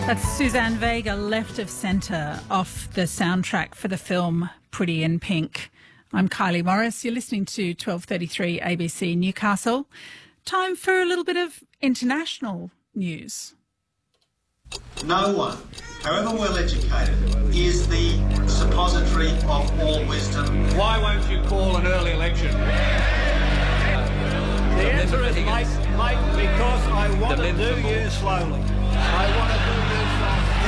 That's Suzanne Vega, Left of Centre, off the soundtrack for the film Pretty in Pink. I'm Kylie Morris. You're listening to 12:33 ABC Newcastle. Time for a little bit of international news. No one, however well educated, is the suppository of all wisdom. Why won't you call an early election? The answer is, mate, because I want to do you slowly. I want to do